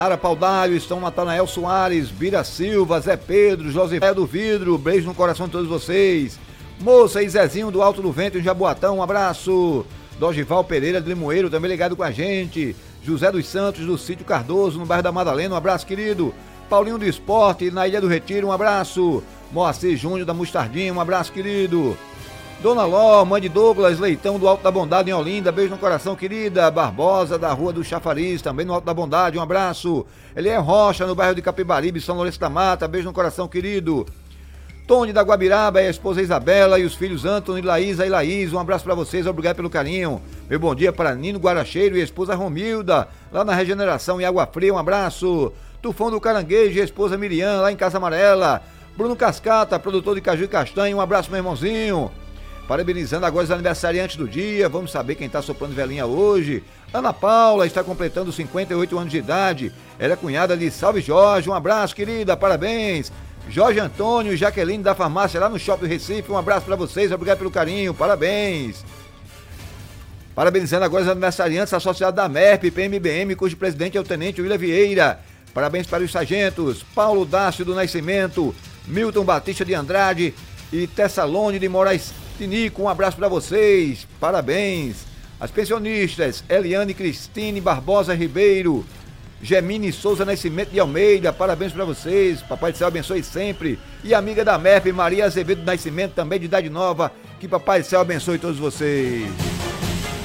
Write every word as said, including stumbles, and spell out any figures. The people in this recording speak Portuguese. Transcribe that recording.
Ara Paudalho, estão Natanael Soares, Bira Silva, Zé Pedro, José do Vidro, beijo no coração de todos vocês. Moça e Zezinho do Alto do Vento em Jaboatão, um abraço. Dogival Pereira de Limoeiro, também ligado com a gente. José dos Santos do Sítio Cardoso, no bairro da Madalena, um abraço, querido. Paulinho do Esporte, na Ilha do Retiro, um abraço. Moacir Júnior da Mostardinha, um abraço, querido. Dona Ló, mãe de Douglas Leitão do Alto da Bondade em Olinda, beijo no coração, querida. Barbosa da Rua do Chafariz, também no Alto da Bondade, um abraço. Elié Rocha, no bairro de Capibaribe, São Lourenço da Mata, beijo no coração, querido. Tony da Guabiraba, a esposa Isabela e os filhos Antônio, Laísa e Laís, um abraço pra vocês, obrigado pelo carinho. Meu bom dia para Nino Guaracheiro e a esposa Romilda, lá na Regeneração em Água Fria, um abraço. Tufão do Caranguejo e a esposa Miriam, lá em Casa Amarela. Bruno Cascata, produtor de caju e castanha, um abraço, meu irmãozinho. Parabenizando agora os aniversariantes do dia, vamos saber quem está soprando velhinha hoje. Ana Paula está completando cinquenta e oito anos de idade, ela é cunhada de Salve Jorge, um abraço, querida, parabéns. Jorge Antônio e Jaqueline da farmácia lá no Shopping Recife, um abraço para vocês, obrigado pelo carinho, parabéns. Parabenizando agora os aniversariantes associados da M E R P, P M B M, cujo presidente é o Tenente William Vieira. Parabéns para os sargentos Paulo Dácio do Nascimento, Milton Batista de Andrade e Tessalone de Moraes Tinico, um abraço para vocês, parabéns. As pensionistas Eliane Cristine Barbosa Ribeiro, Gemini Souza Nascimento de Almeida, parabéns para vocês, Papai do Céu abençoe sempre. E a amiga da M E R P, Maria Azevedo Nascimento, também de idade nova, que Papai do Céu abençoe todos vocês.